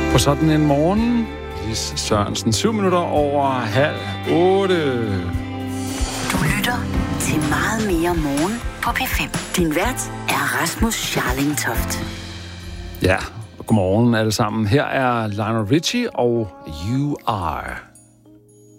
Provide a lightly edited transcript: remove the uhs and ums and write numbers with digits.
På sådan en morgen, Lis Sørensen, 7 minutter over 7:30. Du lytter til Meget mere morgen på P5. Din vært er Rasmus Scharling Toft. Ja, godmorgen alle sammen. Her er Lionel Richie og You Are.